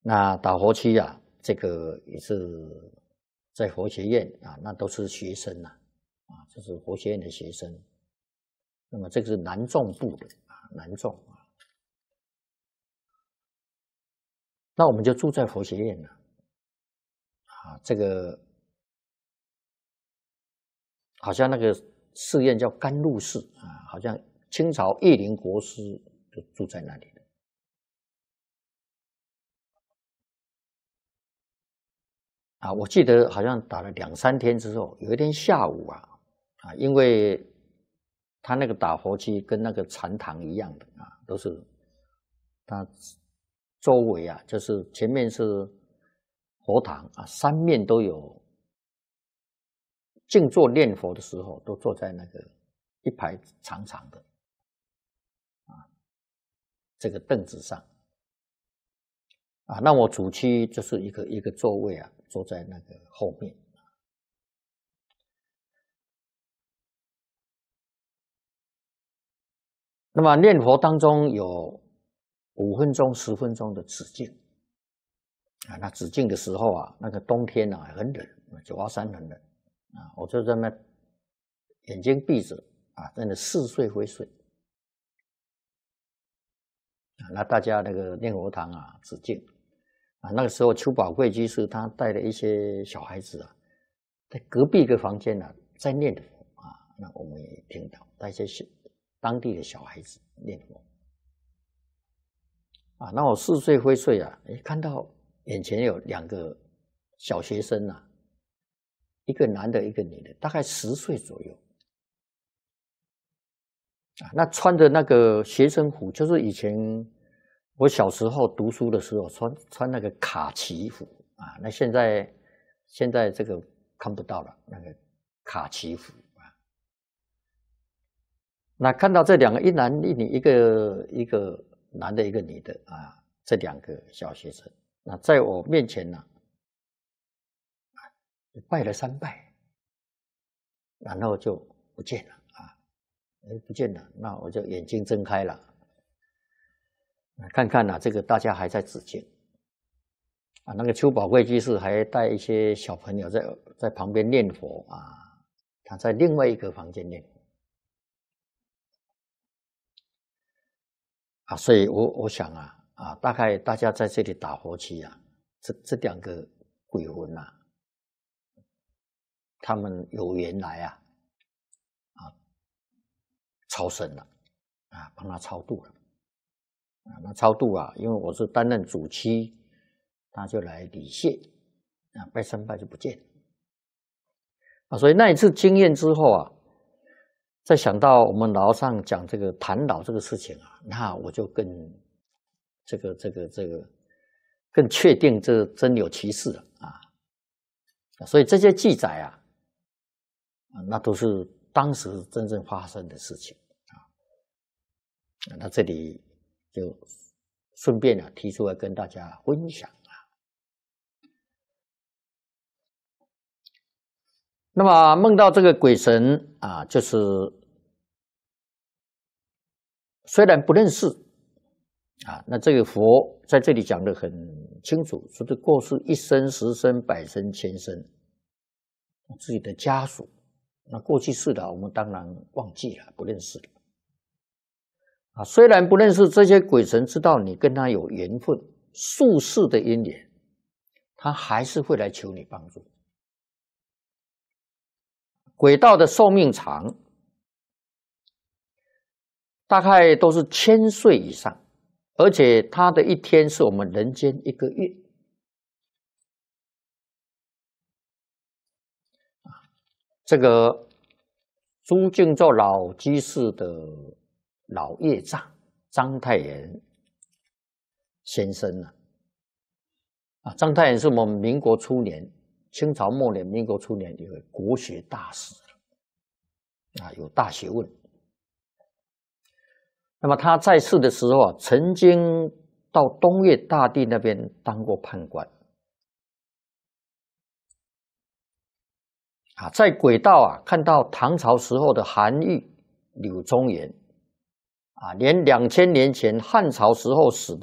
那打佛七啊，这个也是在佛学院啊，那都是学生呐，这是佛学院的学生。那么这个是南众部的南众啊，那我们就住在佛学院了这个好像那个寺院叫甘露寺好像清朝叶林国师就住在那里。我记得好像打了2、3天之后，有一天下午因为他那个打佛七跟那个禅堂一样的都是它周围就是前面是佛堂3面都有静坐念佛的时候，都坐在那个一排长长的这个凳子上那我主区就是一个座位坐在那个后面。那么念佛当中有5分钟、10分钟的止境那止境的时候那个冬天很冷，九华山很冷我就在那眼睛闭着真的似睡非睡那大家那个念佛堂止境那个时候邱宝贵居士他带了一些小孩子在隔壁一个房间在念佛那我们也听到带一些当地的小孩子念佛那我似睡非睡看到眼前有2个小学生一个男的一个女的，大概10岁左右那穿着那个学生服，就是以前我小时候读书的时候穿那个卡其服那现在这个看不到了，那个卡其服那看到这2个，一男一女，一个男的一个女的这2个小学生，那在我面前拜了3拜，然后就不见了不见了，那我就眼睛睁开了，看看这个大家还在止境那个邱宝贵居士还带一些小朋友在旁边念佛他在另外一个房间念佛所以我想大概大家在这里打佛七这2个鬼魂他们有缘来超生了帮他超度了那超度因为我是担任主期，他就来礼谢拜3拜就不见了所以那一次经验之后再想到我们老上讲这个谈老这个事情那我就更这个更确定这真有其事了所以这些记载那都是当时真正发生的事情那这里就顺便提出来跟大家分享那么梦到这个鬼神就是虽然不认识那这个佛在这里讲得很清楚，说这过世1生、10生、100生、1000生，自己的家属，那过去世的我们当然忘记了，不认识了虽然不认识，这些鬼神知道你跟他有缘分，宿世的因缘，他还是会来求你帮助。鬼道的寿命长，大概都是1000岁以上，而且他的一天是我们人间1个月这个朱敬照老居士的老业障章太炎先生章太炎是我们民国初年，清朝末年、民国初年一位国学大师有大学问。那么他在世的时候曾经到东岳大帝那边当过判官在轨道看到唐朝时候的韩愈、柳宗元连2000年前汉朝时候死的